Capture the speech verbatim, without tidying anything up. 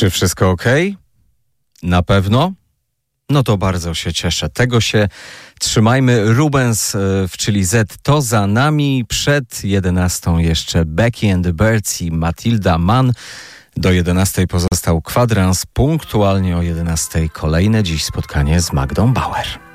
Czy wszystko ok? Na pewno? No to bardzo się cieszę. Tego się trzymajmy. Rubens, czyli Z, to za nami. Przed jedenastą jeszcze Becky and the Birds i Matilda Mann. Do jedenastej pozostał kwadrans. Punktualnie o jedenastej kolejne dziś spotkanie z Magdą Bauer.